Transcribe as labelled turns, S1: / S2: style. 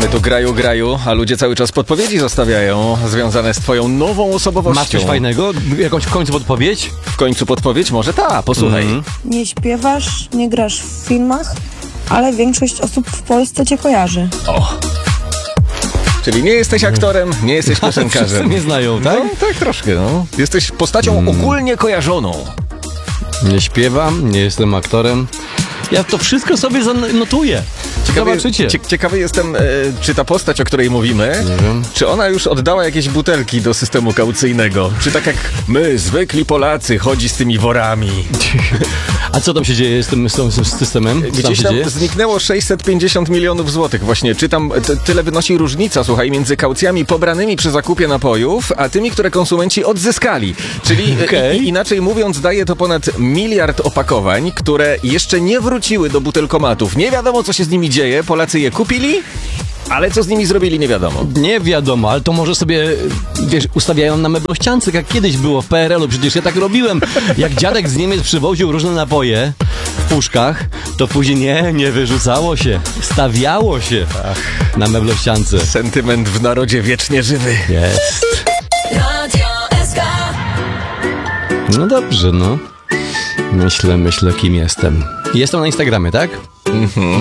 S1: My tu graju, a ludzie cały czas podpowiedzi zostawiają związane z twoją nową osobowością.
S2: Masz coś fajnego? Jakąś w końcu podpowiedź?
S1: W końcu podpowiedź? Może posłuchaj.
S3: Nie śpiewasz, nie grasz w filmach, ale większość osób w Polsce cię kojarzy.
S1: O! Czyli nie jesteś aktorem, nie jesteś
S2: Wszyscy
S1: piosenkarzem.
S2: mnie znają, tak?
S1: No, tak troszkę, no. Jesteś postacią ogólnie kojarzoną.
S2: Nie śpiewam, nie jestem aktorem. Ja to wszystko sobie zanotuję. Zobaczycie.
S1: Ciekawy jestem, czy ta postać, o której mówimy,
S2: Nie wiem.
S1: czy ona już oddała jakieś butelki do systemu kaucyjnego? Czy tak jak my, zwykli Polacy, chodzi z tymi worami?
S2: A co tam się dzieje z tym systemem? Co tam
S1: Gdzieś
S2: się
S1: tam
S2: dzieje?
S1: zniknęło 650 milionów złotych. Właśnie czytam, tyle wynosi różnica, słuchaj, między kaucjami pobranymi przy zakupie napojów, a tymi, które konsumenci odzyskali. Czyli inaczej mówiąc, daje to ponad 1 miliard opakowań, które jeszcze nie wróciły do butelkomatów. Nie wiadomo, co się z nimi dzieje. Polacy je kupili, ale co z nimi zrobili, nie wiadomo.
S2: Nie wiadomo, ale to może sobie, wiesz, ustawiają na meblościance, jak kiedyś było w PRL-u. Przecież ja tak robiłem. Jak dziadek z Niemiec przywoził różne napoje w puszkach, to później nie wyrzucało się. Stawiało się na meblościance.
S1: Sentyment w narodzie wiecznie żywy.
S2: Jest.
S4: Radio SK.
S2: No dobrze, no. Myślę, kim jestem. Jestem na Instagramie, tak?